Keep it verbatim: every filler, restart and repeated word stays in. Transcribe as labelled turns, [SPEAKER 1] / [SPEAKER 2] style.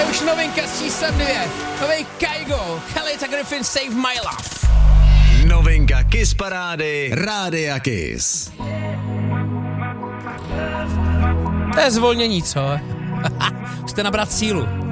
[SPEAKER 1] už novinka s číslem dvě. Nový Kygo, Kalita Griffin Save My Love.
[SPEAKER 2] Novinka Kiss parády Rádia Kiss.
[SPEAKER 1] To je zvolnění, co? Musíte nabrat sílu.